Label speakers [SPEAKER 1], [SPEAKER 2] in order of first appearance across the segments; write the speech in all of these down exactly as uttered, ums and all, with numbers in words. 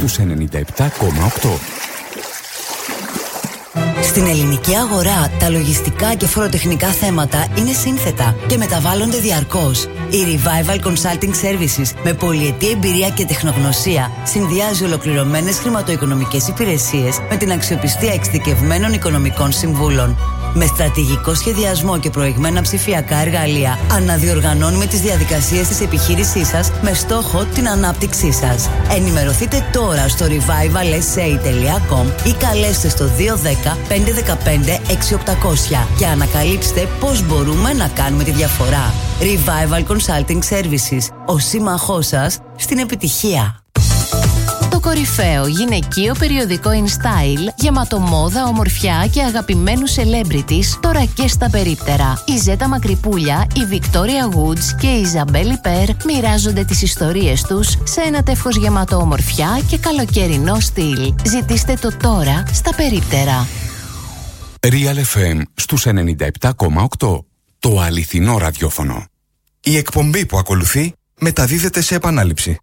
[SPEAKER 1] στους ενενήντα επτά κόμμα οκτώ.
[SPEAKER 2] Στην ελληνική αγορά, τα λογιστικά και φοροτεχνικά θέματα είναι σύνθετα και μεταβάλλονται διαρκώς. Η Revival Consulting Services, με πολυετή εμπειρία και τεχνογνωσία, συνδυάζει ολοκληρωμένες χρηματοοικονομικές υπηρεσίες με την αξιοπιστία εξειδικευμένων οικονομικών συμβούλων. Με στρατηγικό σχεδιασμό και προηγμένα ψηφιακά εργαλεία, αναδιοργανώνουμε τις διαδικασίες της επιχείρησής σας με στόχο την ανάπτυξή σας. Ενημερωθείτε τώρα στο revival s a τελεία com ή καλέστε στο δύο ένα μηδέν πέντε ένα πέντε έξι οκτακόσια και ανακαλύψτε πώς μπορούμε να κάνουμε τη διαφορά. Revival Consulting Services, ο σύμμαχός σας στην επιτυχία.
[SPEAKER 3] Το κορυφαίο γυναικείο περιοδικό InStyle, γεμάτο μόδα, ομορφιά και αγαπημένους celebrities, τώρα και στα περίπτερα. Η Ζέτα Μακρυπούλια, η Victoria Woods και η Ιζαμπέλ Πέρ μοιράζονται τις ιστορίες τους σε ένα τεύχος γεμάτο ομορφιά και καλοκαιρινό στυλ. Ζητήστε το τώρα στα περίπτερα.
[SPEAKER 1] Real εφ εμ στους ενενήντα επτά κόμμα οκτώ. Το αληθινό ραδιόφωνο.
[SPEAKER 4] Η εκπομπή που ακολουθεί μεταδίδεται σε επανάληψη.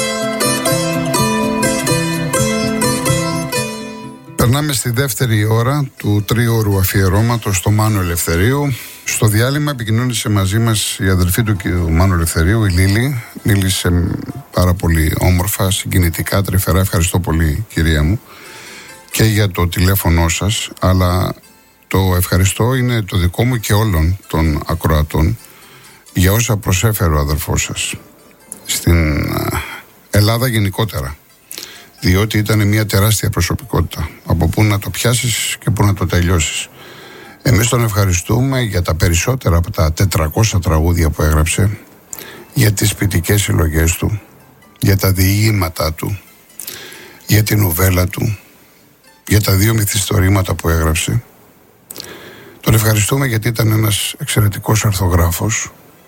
[SPEAKER 5] Περνάμε στη δεύτερη ώρα του τρίωρου αφιερώματος στο Μάνο Ελευθερίου. Στο διάλειμμα επικοινώνησε μαζί μας η αδελφή του, του Μάνου Ελευθερίου, η Λίλη. Μίλησε πάρα πολύ όμορφα, συγκινητικά, τρυφερά. Ευχαριστώ πολύ, κυρία μου, και για το τηλέφωνό σας. Αλλά το ευχαριστώ είναι το δικό μου και όλων των ακροατών για όσα προσέφερε ο αδελφός σας στην Ελλάδα γενικότερα. Διότι ήταν μια τεράστια προσωπικότητα. Από πού να το πιάσεις και πού να το τελειώσεις. Εμείς τον ευχαριστούμε για τα περισσότερα από τα τετρακόσια τραγούδια που έγραψε, για τις ποιητικές συλλογές του, για τα διηγήματά του, για την νουβέλα του, για τα δύο μυθιστορήματα που έγραψε. Τον ευχαριστούμε γιατί ήταν ένας εξαιρετικός αρθογράφος,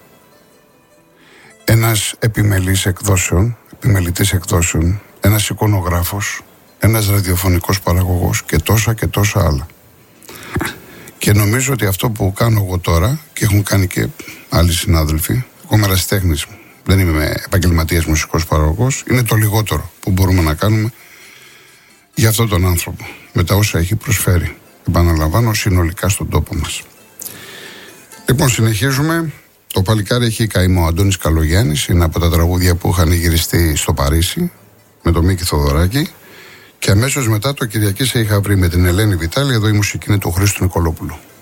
[SPEAKER 5] ένας επιμελής εκδόσεων, επιμελητής εκδόσεων, ένας εικονογράφος, ένας ραδιοφωνικός παραγωγός και τόσα και τόσα άλλα. Και νομίζω ότι αυτό που κάνω εγώ τώρα, και έχουν κάνει και άλλοι συνάδελφοι, εγώ είμαι ερασιτέχνης, δεν είμαι επαγγελματίας μουσικός παραγωγός, είναι το λιγότερο που μπορούμε να κάνουμε για αυτόν τον άνθρωπο, με τα όσα έχει προσφέρει, επαναλαμβάνω, συνολικά στον τόπο μας. Λοιπόν, συνεχίζουμε. Το παλικάρι έχει καημό. Ο Αντώνης Καλογιάννης είναι από τα τραγούδια που είχαν γυριστεί στο Παρίσι με τον Μίκη Θοδωράκη. Και αμέσως μετά το Κυριακή σε είχα βρει με την Ελένη Βιτάλη. Εδώ η μουσική είναι του Χρήστου Νικολόπουλου.